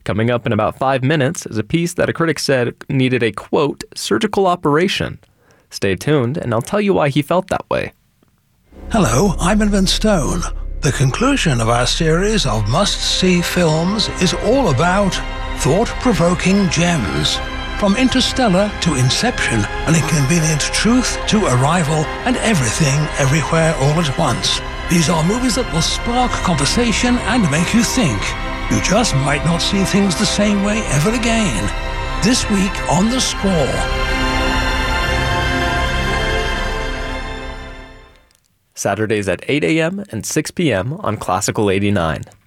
Coming up in about 5 minutes is a piece that a critic said needed a, quote, surgical operation. Stay tuned, and I'll tell you why he felt that way. Hello, I'm Edmund Stone. The conclusion of our series of must-see films is all about thought-provoking gems. From Interstellar to Inception, An Inconvenient Truth to Arrival, and Everything, Everywhere, All at Once. These are movies that will spark conversation and make you think. You just might not see things the same way ever again. This week on The Score. Saturdays at 8 a.m. and 6 p.m. on Classical 89.